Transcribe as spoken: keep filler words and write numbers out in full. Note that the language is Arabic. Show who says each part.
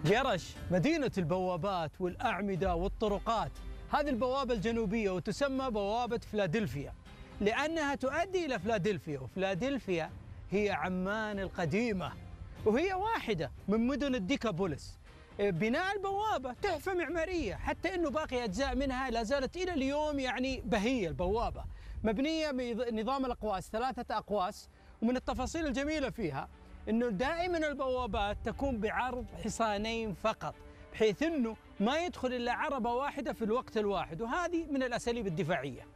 Speaker 1: جرش مدينة البوابات والأعمدة والطرقات، هذه البوابة الجنوبية وتسمى بوابة فيلادلفيا لأنها تؤدي إلى فيلادلفيا، وفيلادلفيا هي عمان القديمة وهي واحدة من مدن الديكابوليس. بناء البوابة تحفة معمارية، حتى أنه باقي أجزاء منها لا زالت إلى اليوم يعني بهية. البوابة مبنية بنظام الأقواس، ثلاثة أقواس، ومن التفاصيل الجميلة فيها أنه دائما البوابات تكون بعرض حصانين فقط، بحيث أنه ما يدخل إلا عربة واحدة في الوقت الواحد، وهذه من الأساليب الدفاعية.